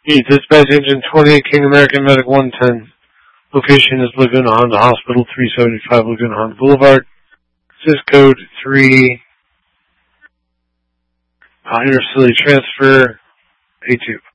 Dispatch Engine 28, King American Medic 110. Location is Laguna Honda Hospital, 375 Laguna Honda Boulevard. Sys code 3. Intercity transfer A2.